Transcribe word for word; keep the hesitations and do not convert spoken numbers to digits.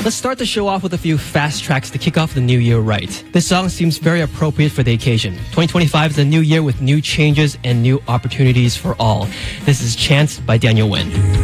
Let's start the show off with a few fast tracks to kick off the new year right. This song seems very appropriate for the occasion. twenty twenty-five is a new year with new changes and new opportunities for all. This is Chance by Daniel Wen.